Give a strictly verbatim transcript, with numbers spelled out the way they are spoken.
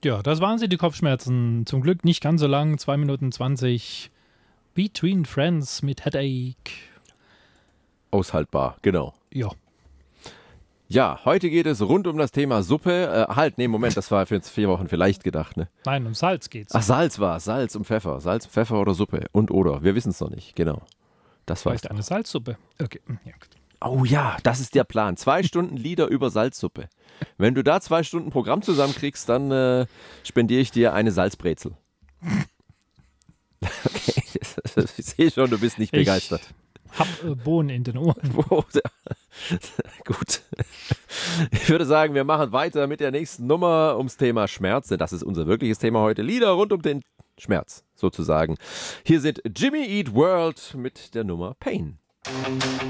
Ja, das waren sie, die Kopfschmerzen. Zum Glück nicht ganz so lang, zwei Minuten zwanzig. Between Friends mit Headache. Aushaltbar, genau. Ja. Ja, heute geht es rund um das Thema Suppe. Äh, halt, nee, Moment, das war für jetzt vier Wochen vielleicht gedacht, ne? Nein, um Salz geht's. Ach, Salz war Salz und Pfeffer. Salz, Pfeffer oder Suppe. Und oder. Wir wissen es noch nicht, genau. Das war's. Vielleicht eine Salzsuppe. Okay, ja, gut. Oh ja, das ist der Plan. Zwei Stunden Lieder über Salzsuppe. Wenn du da zwei Stunden Programm zusammenkriegst, dann äh, spendiere ich dir eine Salzbrezel. Okay, ich sehe schon, du bist nicht Ich begeistert. hab äh, Bohnen in den Ohren. Oh, gut. Ich würde sagen, wir machen weiter mit der nächsten Nummer ums Thema Schmerz, denn das ist unser wirkliches Thema heute. Lieder rund um den Schmerz, sozusagen. Hier sind Jimmy Eat World mit der Nummer Pain.